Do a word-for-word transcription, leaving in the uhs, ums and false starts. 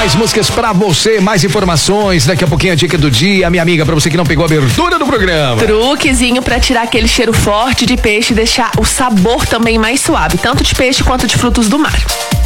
mais músicas pra você, mais informações. Daqui a pouquinho a dica do dia, minha amiga, pra você que não pegou a abertura do programa. Truquezinho pra tirar aquele cheiro forte de peixe e deixar o sabor também mais suave, tanto de peixe quanto de frutos do mar.